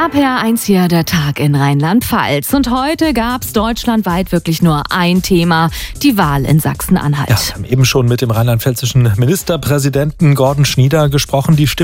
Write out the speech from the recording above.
RPR1 hier, der Tag in Rheinland-Pfalz. Und heute gab es deutschlandweit wirklich nur ein Thema, die Wahl in Sachsen-Anhalt. Ja, wir haben eben schon mit dem rheinland-pfälzischen Ministerpräsidenten Gordon Schnieder gesprochen. Die Stimmung